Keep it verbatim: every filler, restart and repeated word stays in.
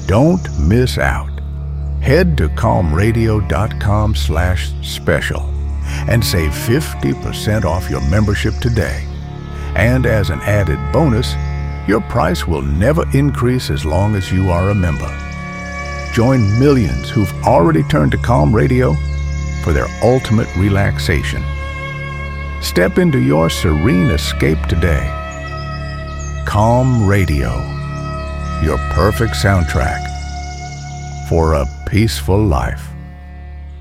Don't miss out. Head to calm radio dot com slash special and save fifty percent off your membership today. And as an added bonus, your price will never increase as long as you are a member. Join millions who've already turned to Calm Radio for their ultimate relaxation. Step into your serene escape today. Calm Radio, your perfect soundtrack for a peaceful life.